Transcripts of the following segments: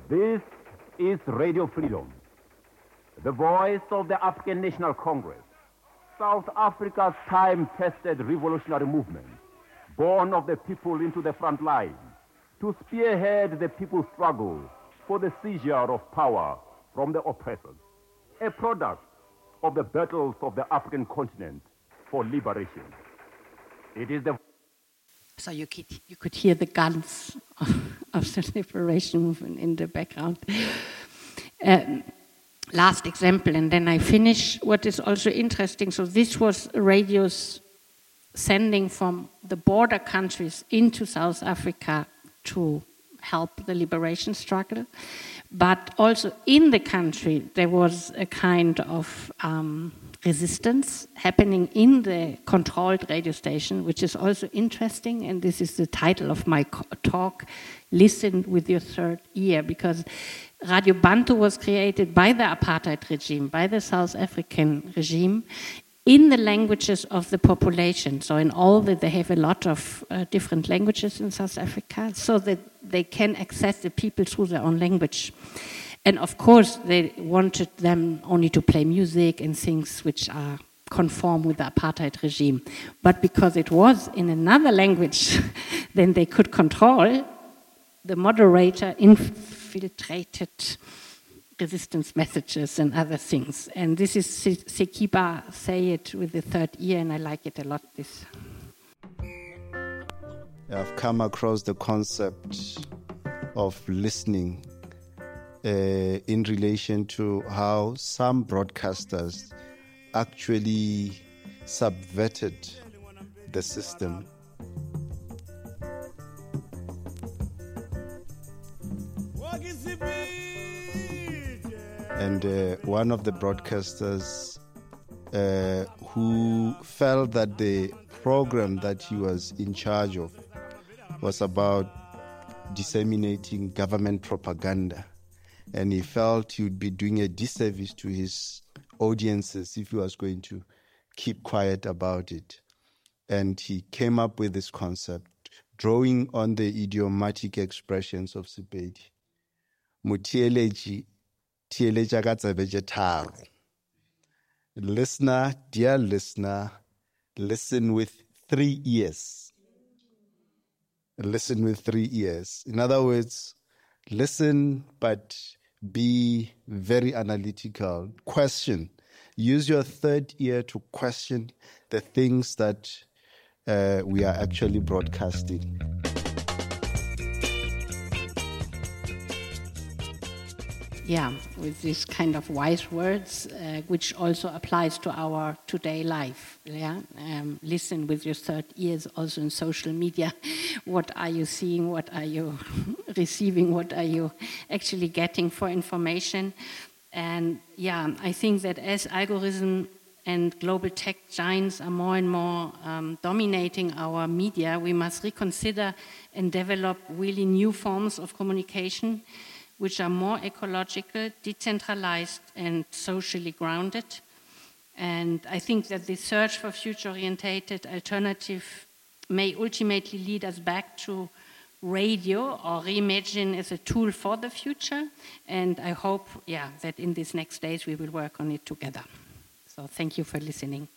This is Radio Freedom, the voice of the African National Congress, South Africa's time-tested revolutionary movement, born of the people into the front line, to spearhead the people's struggle for the seizure of power from the oppressors, a product of the battles of the African continent for liberation. It is the... So you could hear the guns of the liberation movement in the background. Last example, and then I finish. What is also interesting, so this was radio's sending from the border countries into South Africa to help the liberation struggle. But also in the country, there was a kind of resistance happening in the controlled radio station, which is also interesting. And this is the title of my talk, Listen with Your Third Ear, because Radio Bantu was created by the apartheid regime, by the South African regime, in the languages of the population. So in all that they have a lot of different languages in South Africa, so that they can access the people through their own language. And of course, they wanted them only to play music and things which are conform with the apartheid regime. But because it was in another language, then they could control. The moderator infiltrated resistance messages and other things. And this is Sekiba say it with the third ear, and I like it a lot, this. I've come across the concept of listening in relation to how some broadcasters actually subverted the system. And one of the broadcasters who felt that the program that he was in charge of was about disseminating government propaganda. And he felt he would be doing a disservice to his audiences if he was going to keep quiet about it. And he came up with this concept, drawing on the idiomatic expressions of Sepedi. Mutieleji, tieleja katsa vegetaro. Listener, dear listener, listen with 3 ears. Listen with 3 ears. In other words, listen, but be very analytical. Question. Use your third ear to question the things that we are actually broadcasting. Yeah, with these kind of wise words, which also applies to our today life. Yeah, listen with your third ears, also in social media. What are you seeing? What are you receiving? What are you actually getting for information? And yeah, I think that as algorithm and global tech giants are more and more dominating our media, we must reconsider and develop really new forms of communication which are more ecological, decentralized, and socially grounded. And I think that the search for future-orientated alternative may ultimately lead us back to radio or reimagine as a tool for the future. And I hope, that in these next days we will work on it together. So thank you for listening.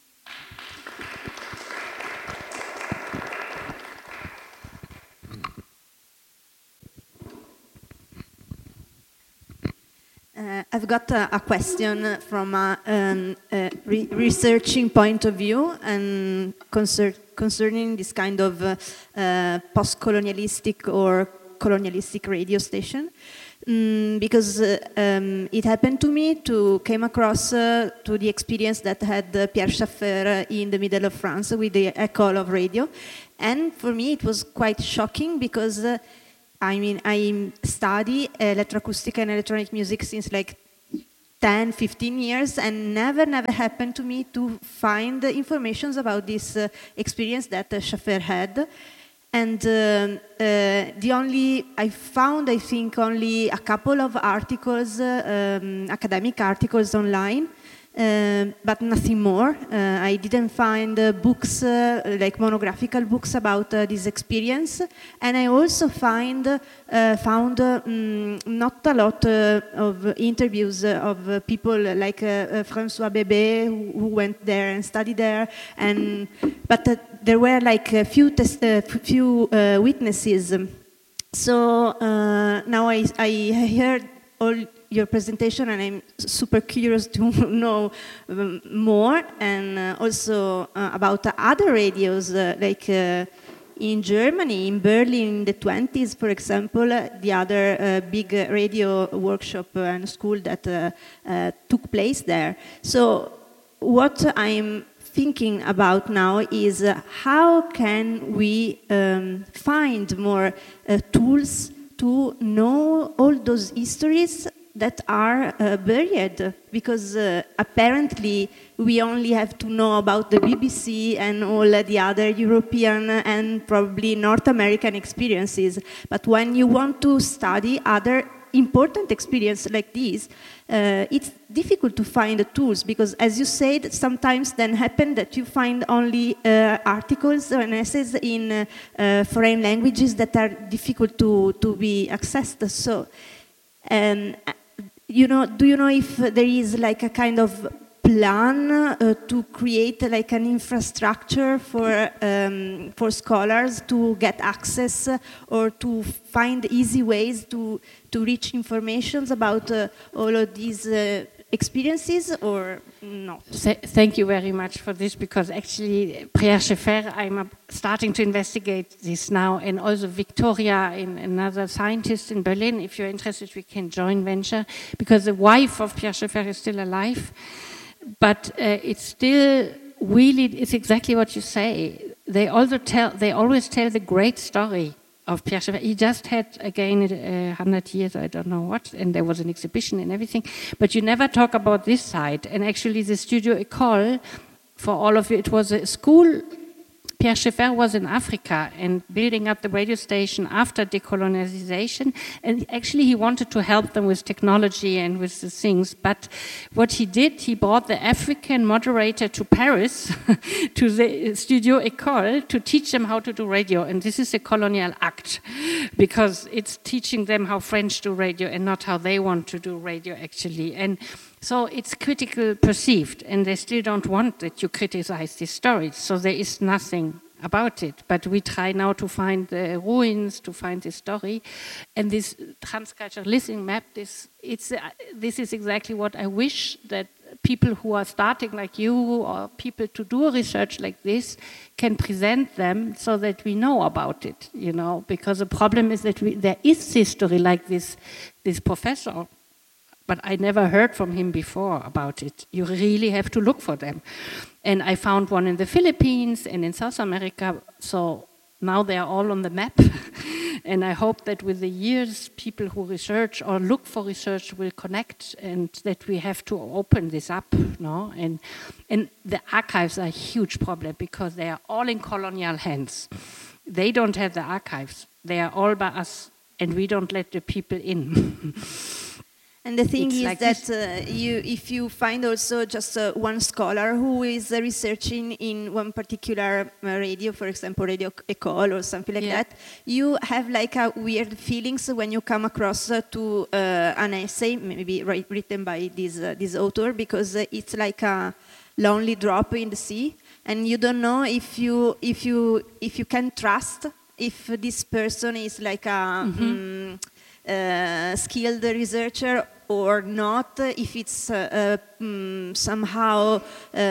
I've got a question from a researching point of view and concerning this kind of post-colonialistic or colonialistic radio station. Because it happened to me to came across to the experience that had Pierre Schaeffer in the middle of France with the École of Radio. And for me it was quite shocking because I study electroacoustic and electronic music since like 10, 15 years, and never happened to me to find information about this experience that Schaeffer had. And I found, I think, only a couple of articles, academic articles online, but nothing more. I didn't find books, like monographical books about this experience. And I also found not a lot of interviews of people like François Bébé, who went there and studied there. But there were like a few witnesses. So now I heard all your presentation, and I'm super curious to know more, and also about other radios, like in Germany, in Berlin in the 20s, for example, the other big radio workshop and school that took place there. So what I'm thinking about now is how can we find more tools to know all those histories that are buried, because apparently we only have to know about the BBC and all the other European and probably North American experiences. But when you want to study other important experience like this, it's difficult to find the tools, because as you said, sometimes then happen that you find only articles and essays in foreign languages that are difficult to be accessed. So, do you know if there is like a kind of plan to create like an infrastructure for scholars to get access or to find easy ways to reach information about all of these experiences, or not? Thank you very much for this, because actually Pierre Schaeffer, I'm starting to investigate this now, and also Victoria, and another scientist in Berlin. If you're interested, we can join venture, because the wife of Pierre Schaeffer is still alive. But it's still really, it's exactly what you say. They always tell the great story of Pierre Schaeffer. He just had, again, 100 years, I don't know what, and there was an exhibition and everything. But you never talk about this side. And actually the Studio École, for all of you, it was a school. Pierre Schaeffer was in Africa and building up the radio station after decolonization, and actually he wanted to help them with technology and with the things, but what he did, he brought the African moderator to Paris, to the Studio École, to teach them how to do radio, and this is a colonial act, because it's teaching them how French do radio and not how they want to do radio actually, and so it's critical perceived, and they still don't want that you criticize these stories. So there is nothing about it. But we try now to find the ruins, to find the story. And this transcultural listening map, this is exactly what I wish that people who are starting like you, or people to do research like this, can present them so that we know about it, because the problem is that there is history like this professor, but I never heard from him before about it. You really have to look for them. And I found one in the Philippines and in South America, so now they are all on the map. And I hope that with the years, people who research or look for research will connect, and that we have to open this up, And the archives are a huge problem, because they are all in colonial hands. They don't have the archives. They are all by us, and we don't let the people in. And the thing is like that if you find also just one scholar who is researching in one particular radio, for example, Radio École or something like that, you have like a weird feelings when you come across to an essay, maybe written by this author, because it's like a lonely drop in the sea, and you don't know if you can trust if this person is like a skilled researcher or not, if it's somehow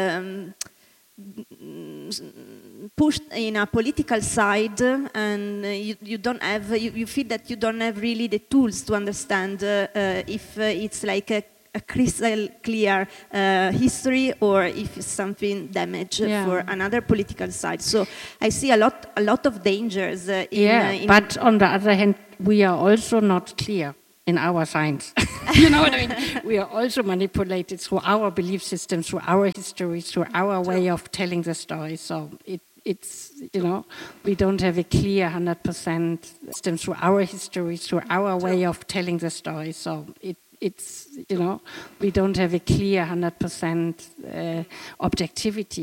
pushed in a political side, and you don't have, you feel that you don't have really the tools to understand if it's like a crystal clear history, or if it's something damaged for another political side. So I see a lot of dangers. But on the other hand, we are also not clear in our science. You know what I mean? We are also manipulated through our belief systems, through our history, through our way of telling the story. So it's we don't have a clear 100% system through our history, through our way of telling the story. So it's, we don't have a clear 100% objectivity.